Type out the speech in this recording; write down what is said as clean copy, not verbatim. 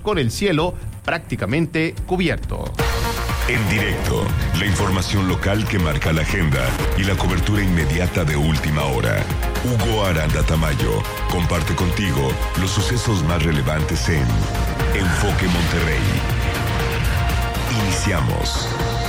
con el cielo prácticamente cubierto. En directo, la información local que marca la agenda y la cobertura inmediata de última hora. Hugo Aranda Tamayo comparte contigo los sucesos más relevantes en Enfoque Monterrey. Iniciamos.